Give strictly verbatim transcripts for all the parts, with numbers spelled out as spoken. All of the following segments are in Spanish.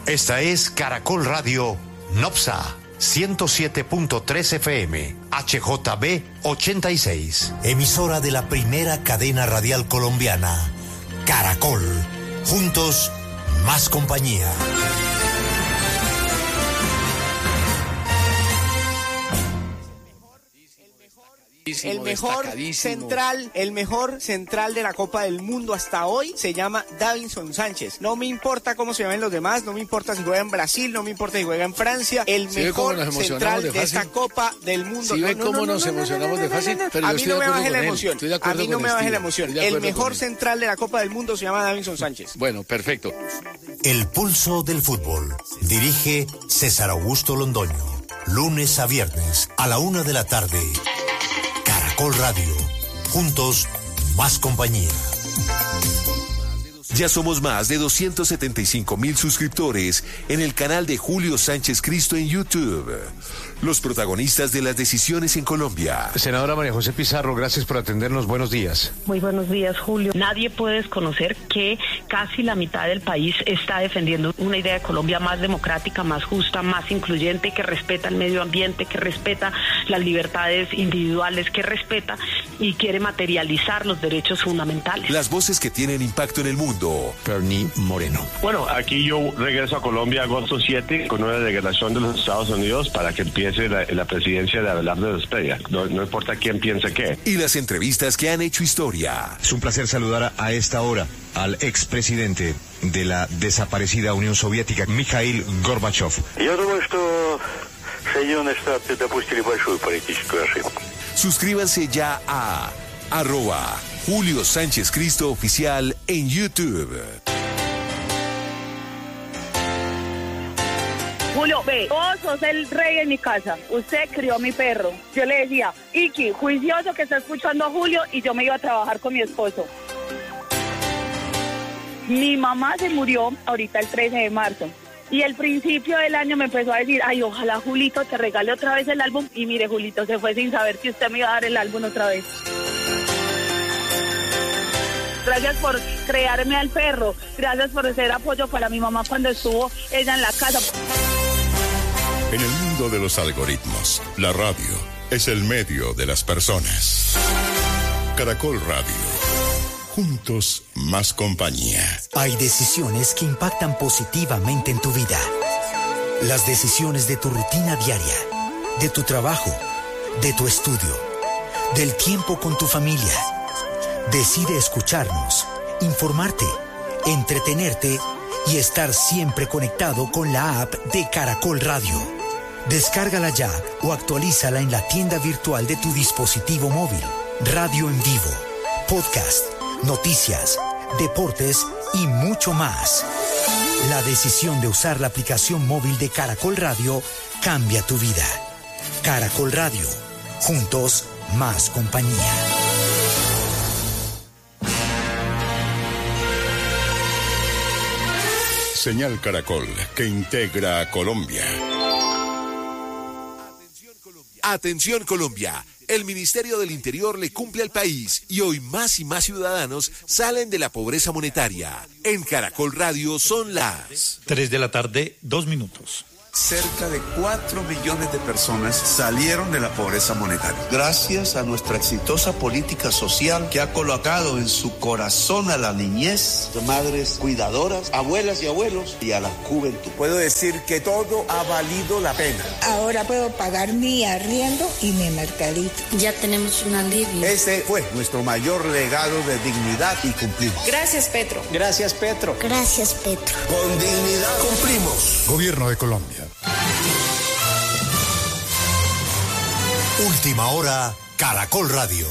Esta es Caracol Radio Nopsa ciento siete punto tres F M, H J B ochenta y seis. Emisora de la primera cadena radial colombiana, Caracol. Juntos, más compañía. El mejor central, el mejor central de la Copa del Mundo hasta hoy se llama Davinson Sánchez. No me importa cómo se llamen los demás, no me importa si juega en Brasil, no me importa si juega en Francia. El mejor central de, de esta Copa del Mundo. ¿Sí ve cómo nos emocionamos de fácil? A mí no me baje la emoción. A mí no me baje la emoción. El mejor central de la Copa del Mundo se llama Davinson Sánchez. Bueno, perfecto. El pulso del fútbol. Dirige César Augusto Londoño. Lunes a viernes a la una de la tarde. Caracol Radio. Juntos, más compañía. Ya somos más de doscientos setenta y cinco mil suscriptores en el canal de Julio Sánchez Cristo en YouTube. Los protagonistas de las decisiones en Colombia. Senadora María José Pizarro, gracias por atendernos. Buenos días. Muy buenos días, Julio. Nadie puede desconocer que casi la mitad del país está defendiendo una idea de Colombia más democrática, más justa, más incluyente, que respeta el medio ambiente, que respeta las libertades individuales, que respeta y quiere materializar los derechos fundamentales. Las voces que tienen impacto en el mundo. Bernie Moreno. Bueno, aquí yo regreso a Colombia agosto siete con una delegación de los Estados Unidos para que empiece La, la presidencia de Abelardo Zepeda. No, no importa quién piense qué. Y las entrevistas que han hecho historia. Es un placer saludar a esta hora al expresidente de la desaparecida Unión Soviética, Mikhail Gorbachev. Я думаю, что Соединенные Штаты допустили большую политическую ошибку. Suscríbanse ya a arroba Julio Sánchez Cristo Oficial en YouTube. Julio, ve, vos sos el rey en mi casa, usted crió a mi perro. Yo le decía, Iki, juicioso que está escuchando a Julio, y yo me iba a trabajar con mi esposo. Mi mamá se murió ahorita el trece de marzo. Y el principio del año me empezó a decir, ay, ojalá Julito te regale otra vez el álbum. Y mire, Julito se fue sin saber que usted me iba a dar el álbum otra vez. Gracias por crearme al perro. Gracias por ser apoyo para mi mamá cuando estuvo ella en la casa. En el mundo de los algoritmos, la radio es el medio de las personas. Caracol Radio. Juntos, más compañía. Hay decisiones que impactan positivamente en tu vida. Las decisiones de tu rutina diaria, de tu trabajo, de tu estudio, del tiempo con tu familia. Decide escucharnos, informarte, entretenerte y estar siempre conectado con la app de Caracol Radio. Descárgala ya o actualízala en la tienda virtual de tu dispositivo móvil. Radio en vivo, podcast, noticias, deportes y mucho más. La decisión de usar la aplicación móvil de Caracol Radio cambia tu vida. Caracol Radio. Juntos, más compañía. Señal Caracol, que integra a Colombia. Atención Colombia, el Ministerio del Interior le cumple al país y hoy más y más ciudadanos salen de la pobreza monetaria. En Caracol Radio son las tres de la tarde, dos minutos. Cerca de cuatro millones de personas salieron de la pobreza monetaria. Gracias a nuestra exitosa política social que ha colocado en su corazón a la niñez, madres cuidadoras, abuelas y abuelos y a la juventud. Puedo decir que todo ha valido la pena. Ahora puedo pagar mi arriendo y mi mercadito. Ya tenemos un alivio. Ese fue nuestro mayor legado de dignidad y cumplimos. Gracias, Petro. Gracias, Petro. Gracias, Petro. Con dignidad cumplimos. Gobierno de Colombia. Última hora, Caracol Radio.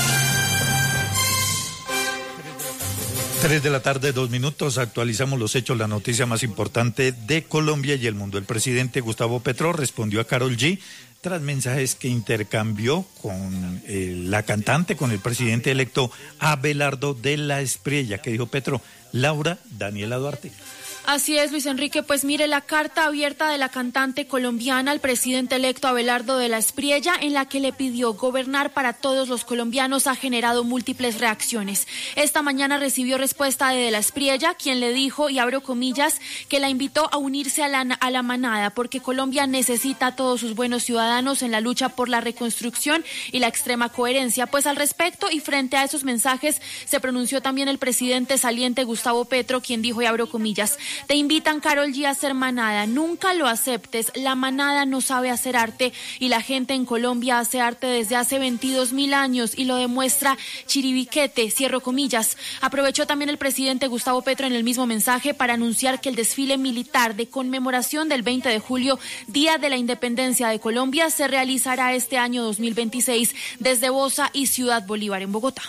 Tres de la tarde, dos minutos, actualizamos los hechos, la noticia más importante de Colombia y el mundo. El presidente Gustavo Petro respondió a Karol G tras mensajes que intercambió con eh, la cantante, con el presidente electo Abelardo de la Espriella. ¿Qué dijo Petro? Laura Daniela Duarte. Así es, Luis Enrique. Pues mire, la carta abierta de la cantante colombiana al presidente electo Abelardo de la Espriella, en la que le pidió gobernar para todos los colombianos, ha generado múltiples reacciones. Esta mañana recibió respuesta de de la Espriella, quien le dijo, y abro comillas, que la invitó a unirse a la, a la manada, porque Colombia necesita a todos sus buenos ciudadanos en la lucha por la reconstrucción y la extrema coherencia. Pues al respecto y frente a esos mensajes se pronunció también el presidente saliente Gustavo Petro, quien dijo, y abro comillas, te invitan, Karol G, a hacer manada, nunca lo aceptes, la manada no sabe hacer arte y la gente en Colombia hace arte desde hace veintidós mil años y lo demuestra Chiribiquete, cierro comillas. Aprovechó también el presidente Gustavo Petro en el mismo mensaje para anunciar que el desfile militar de conmemoración del veinte de julio, Día de la Independencia de Colombia, se realizará este año dos mil veintiséis desde Bosa y Ciudad Bolívar en Bogotá.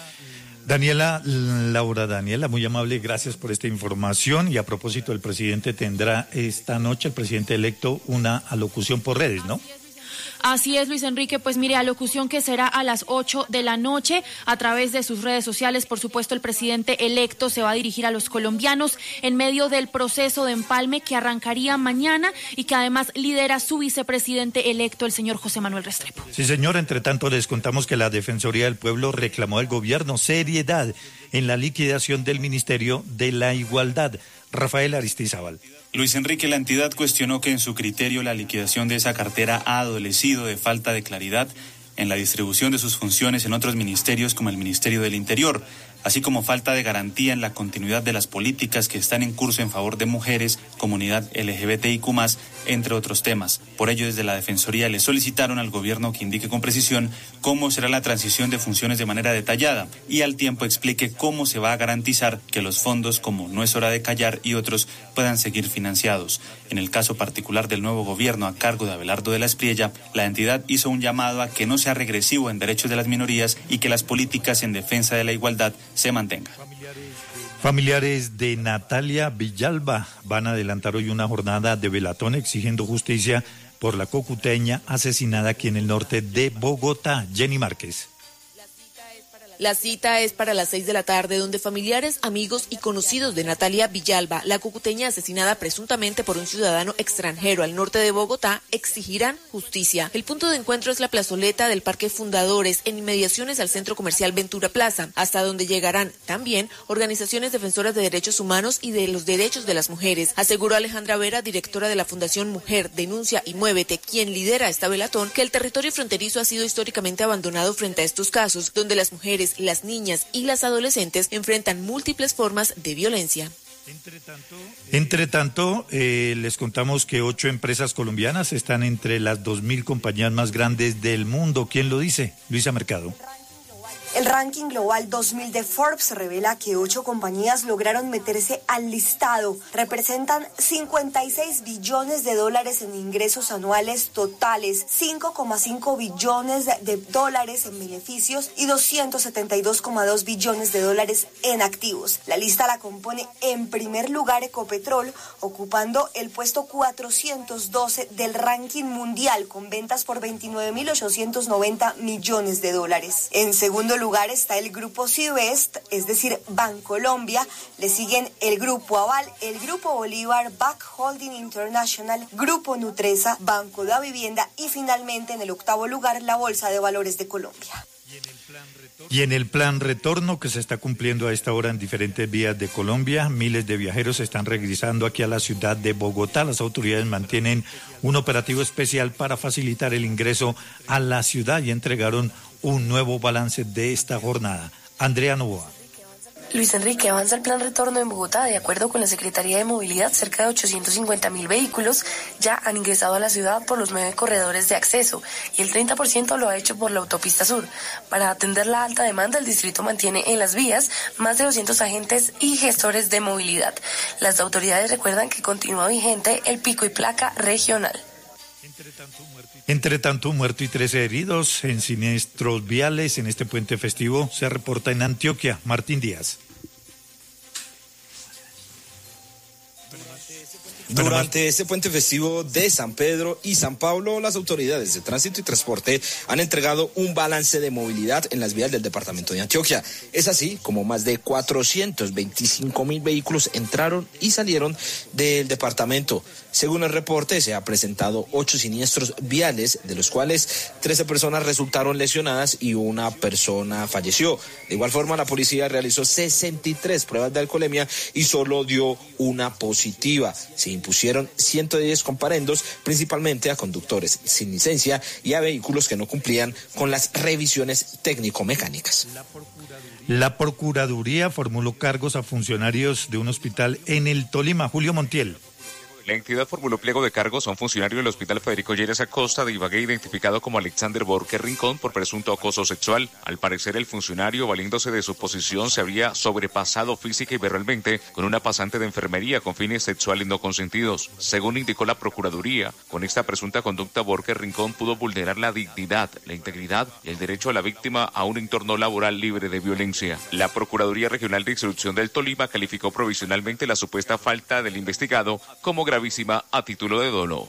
Daniela, Laura Daniela, muy amable, gracias por esta información. Y a propósito, el presidente tendrá esta noche, el presidente electo, una alocución por redes, ¿no? Así es, Luis Enrique, pues mire, alocución que será a las ocho de la noche a través de sus redes sociales. Por supuesto, el presidente electo se va a dirigir a los colombianos en medio del proceso de empalme que arrancaría mañana y que además lidera su vicepresidente electo, el señor José Manuel Restrepo. Sí, señor, entre tanto les contamos que la Defensoría del Pueblo reclamó al gobierno seriedad en la liquidación del Ministerio de la Igualdad. Rafael Aristizábal. Luis Enrique, la entidad cuestionó que en su criterio la liquidación de esa cartera ha adolecido de falta de claridad en la distribución de sus funciones en otros ministerios como el Ministerio del Interior, así como falta de garantía en la continuidad de las políticas que están en curso en favor de mujeres, comunidad L G B T I Q más, entre otros temas. Por ello, desde la Defensoría le solicitaron al gobierno que indique con precisión cómo será la transición de funciones de manera detallada y al tiempo explique cómo se va a garantizar que los fondos como No es hora de callar y otros puedan seguir financiados. En el caso particular del nuevo gobierno a cargo de Abelardo de la Espriella, la entidad hizo un llamado a que no sea regresivo en derechos de las minorías y que las políticas en defensa de la igualdad se mantengan. Familiares de Natalia Villalba van a adelantar hoy una jornada de velatón exigiendo justicia por la cocuteña asesinada aquí en el norte de Bogotá. Jenny Márquez. La cita es para las seis de la tarde, donde familiares, amigos y conocidos de Natalia Villalba, la cucuteña asesinada presuntamente por un ciudadano extranjero al norte de Bogotá, exigirán justicia. El punto de encuentro es la plazoleta del Parque Fundadores, en inmediaciones al Centro Comercial Ventura Plaza, hasta donde llegarán también organizaciones defensoras de derechos humanos y de los derechos de las mujeres. Aseguró Alejandra Vera, directora de la Fundación Mujer, Denuncia y Muévete, quien lidera esta velatón, que el territorio fronterizo ha sido históricamente abandonado frente a estos casos, donde las mujeres, las niñas y las adolescentes enfrentan múltiples formas de violencia. Entre tanto, Entre tanto eh, les contamos que ocho empresas colombianas están entre las dos mil compañías más grandes del mundo. ¿Quién lo dice? Luisa Mercado. El ranking global dos mil de Forbes revela que ocho compañías lograron meterse al listado. Representan cincuenta y seis billones de dólares en ingresos anuales totales, cinco coma cinco billones de dólares en beneficios y doscientos setenta y dos coma dos billones de dólares en activos. La lista la compone en primer lugar Ecopetrol, ocupando el puesto cuatrocientos doce del ranking mundial con ventas por veintinueve mil ochocientos noventa millones de dólares. En segundo lugar, lugar está el Grupo Sudvest, es decir, Bancolombia. Le siguen el Grupo Aval, el Grupo Bolívar, Back Holding International, Grupo Nutresa, Banco da Vivienda y finalmente en el octavo lugar la Bolsa de Valores de Colombia. Y en el plan retorno que se está cumpliendo a esta hora en diferentes vías de Colombia, miles de viajeros están regresando aquí a la ciudad de Bogotá. Las autoridades mantienen un operativo especial para facilitar el ingreso a la ciudad y entregaron un nuevo balance de esta jornada. Andrea Novoa. Luis Enrique, avanza el plan retorno en Bogotá. De acuerdo con la Secretaría de Movilidad, cerca de ochocientos cincuenta mil vehículos ya han ingresado a la ciudad por los nueve corredores de acceso y el treinta por ciento lo ha hecho por la autopista sur. Para atender la alta demanda, el distrito mantiene en las vías más de doscientos agentes y gestores de movilidad. Las autoridades recuerdan que continúa vigente el pico y placa regional. Entre tanto, un muerto y trece heridos en siniestros viales en este puente festivo se reporta en Antioquia. Martín Díaz. Durante este puente festivo de San Pedro y San Pablo, las autoridades de tránsito y transporte han entregado un balance de movilidad en las vías del departamento de Antioquia. Es así como más de cuatrocientos veinticinco mil vehículos entraron y salieron del departamento. Según el reporte, se han presentado ocho siniestros viales, de los cuales trece personas resultaron lesionadas y una persona falleció. De igual forma, la policía realizó sesenta y tres pruebas de alcoholemia y solo dio una positiva. Se impusieron ciento diez comparendos, principalmente a conductores sin licencia y a vehículos que no cumplían con las revisiones técnico-mecánicas. La Procuraduría formuló cargos a funcionarios de un hospital en el Tolima. Julio Montiel. La entidad formuló pliego de cargos a un funcionario del Hospital Federico Lleras Acosta de Ibagué, identificado como Alexander Borges Rincón, por presunto acoso sexual. Al parecer, el funcionario, valiéndose de su posición, se habría sobrepasado física y verbalmente con una pasante de enfermería con fines sexuales no consentidos. Según indicó la Procuraduría, con esta presunta conducta, Borges Rincón pudo vulnerar la dignidad, la integridad y el derecho a la víctima a un entorno laboral libre de violencia. La Procuraduría Regional de Instrucción del Tolima calificó provisionalmente la supuesta falta del investigado como gravísima a título de dolo.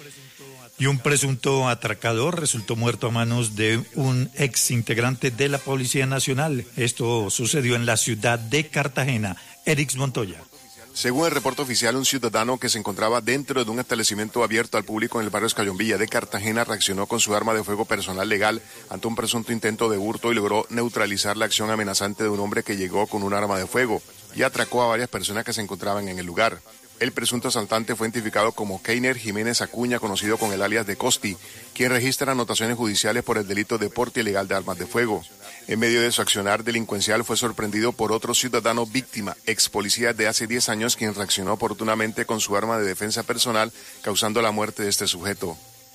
Y un presunto atracador resultó muerto a manos de un ex integrante de la Policía Nacional. Esto sucedió en la ciudad de Cartagena. Erix Montoya. Según el reporte oficial, un ciudadano que se encontraba dentro de un establecimiento abierto al público en el barrio Escayón-Villa de Cartagena reaccionó con su arma de fuego personal legal ante un presunto intento de hurto y logró neutralizar la acción amenazante de un hombre que llegó con un arma de fuego y atracó a varias personas que se encontraban en el lugar. El presunto asaltante fue identificado como Keiner Jiménez Acuña, conocido con el alias de Costi, quien registra anotaciones judiciales por el delito de porte ilegal de armas de fuego. En medio de su accionar delincuencial fue sorprendido por otro ciudadano víctima, ex policía de hace diez años, quien reaccionó oportunamente con su arma de defensa personal, causando la muerte de este sujeto.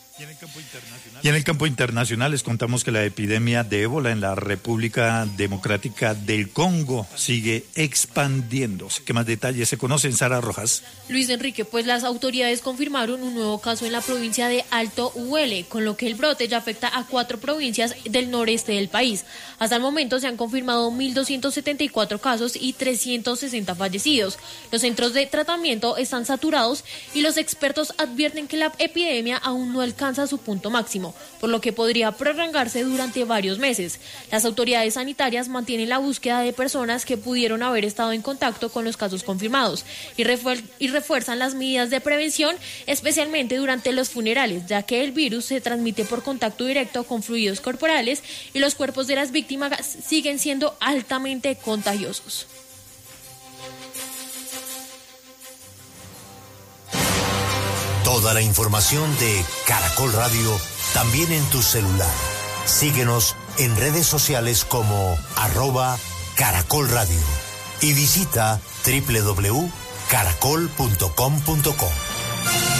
Y en el campo internacional les contamos que la epidemia de ébola en la República Democrática del Congo sigue expandiéndose. ¿Qué más detalles se conocen, Sara Rojas? Luis Enrique, pues las autoridades confirmaron un nuevo caso en la provincia de Alto Huele, con lo que el brote ya afecta a cuatro provincias del noreste del país. Hasta el momento se han confirmado mil doscientos setenta y cuatro casos y trescientos sesenta fallecidos. Los centros de tratamiento están saturados y los expertos advierten que la epidemia aún no alcanza su punto máximo, por lo que podría prolongarse durante varios meses. Las autoridades sanitarias mantienen la búsqueda de personas que pudieron haber estado en contacto con los casos confirmados y, refuer- y refuerzan las medidas de prevención, especialmente durante los funerales, ya que el virus se transmite por contacto directo con fluidos corporales y los cuerpos de las víctimas siguen siendo altamente contagiosos. Toda la información de Caracol Radio también en tu celular. Síguenos en redes sociales como arroba Caracol Radio y visita doble u doble u doble u punto caracol punto com punto co.